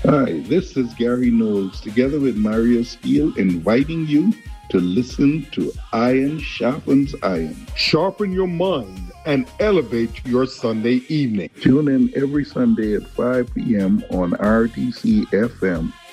Hi, this is Gary Knowles, together with Mario Steele, inviting you to listen to Iron Sharpens Iron. Sharpen your mind and elevate your Sunday evening. Tune in every Sunday at 5 p.m. on RTC FM